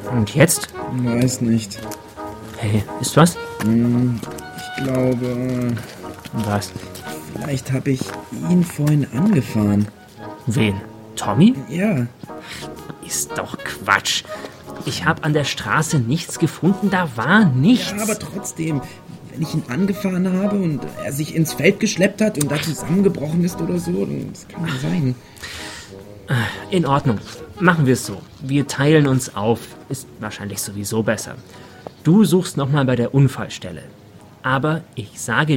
Und jetzt? Weiß nicht. Hey, ist was? Ich glaube, Was? vielleicht habe ich ihn vorhin angefahren. Wen? Tommy? Ja, Ist doch Quatsch. Ich habe an der Straße nichts gefunden, da war nichts. ja, aber trotzdem, wenn ich ihn angefahren habe und er sich ins Feld geschleppt hat und da zusammengebrochen ist oder so, das kann ja sein. In Ordnung. Machen wir es so. Wir teilen uns auf. Ist wahrscheinlich sowieso besser. Du suchst nochmal bei der Unfallstelle. Aber ich sage